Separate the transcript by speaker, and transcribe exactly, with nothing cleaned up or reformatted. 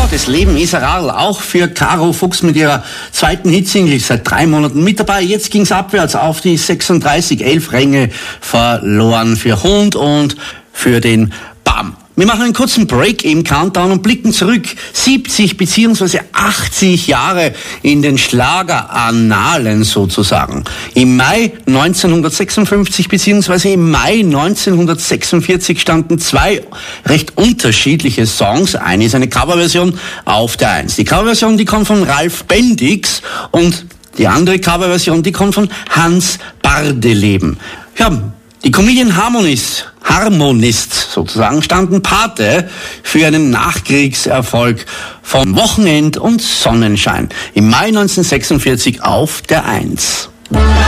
Speaker 1: Das Leben ist Aral, auch für Caro Fuchs mit ihrer zweiten Hitsingle, seit drei Monaten mit dabei. Jetzt ging's abwärts auf die sechsunddreißig, elf Ränge verloren für Hund und für den Bam. Wir machen einen kurzen Break im Countdown und blicken zurück siebzig beziehungsweise achtzig Jahre in den Schlagerannalen sozusagen. Im Mai neunzehnhundertsechsundfünfzig beziehungsweise im Mai neunzehnhundertsechsundvierzig standen zwei recht unterschiedliche Songs. Eine ist eine Coverversion auf der Eins. Die Coverversion, die kommt von Ralf Bendix und die andere Coverversion, die kommt von Hans Bardeleben. Ja, die Comedian Harmonist, Harmonist sozusagen, standen Pate für einen Nachkriegserfolg von Wochenend und Sonnenschein im Mai neunzehnhundertsechsundvierzig auf der Eins.